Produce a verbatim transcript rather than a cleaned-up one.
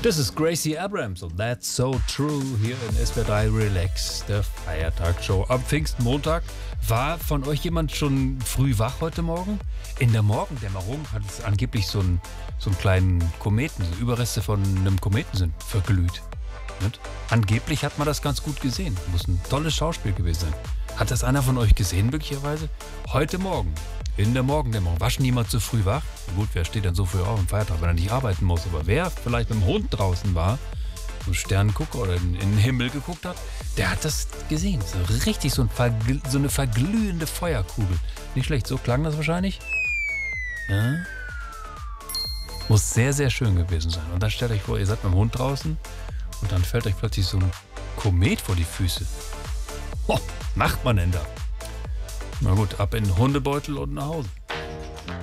Das ist Gracie Abrams und That's So True hier in S W R drei Relax, der Feiertagshow. Am Pfingstmontag war von euch jemand schon früh wach heute Morgen? In der Morgendämmerung hat es angeblich so einen, so einen kleinen Kometen, so Überreste von einem Kometen sind verglüht. Nicht? Angeblich hat man das ganz gut gesehen. Muss ein tolles Schauspiel gewesen sein. Hat das einer von euch gesehen möglicherweise? Heute Morgen, in der Morgendämmerung, war schon jemand zu früh wach? Gut, wer steht denn so früh auf am Feiertag, wenn er nicht arbeiten muss? Aber wer vielleicht mit dem Hund draußen war, so einen Sternengucker oder in, in den Himmel geguckt hat, der hat das gesehen. So richtig so, ein Vergl- so eine verglühende Feuerkugel. Nicht schlecht, so klang das wahrscheinlich. Ja. Muss sehr, sehr schön gewesen sein. Und dann stellt euch vor, ihr seid mit dem Hund draußen und dann fällt euch plötzlich so ein Komet vor die Füße. Oh, was macht man denn da? Na gut, ab in den Hundebeutel und nach Hause.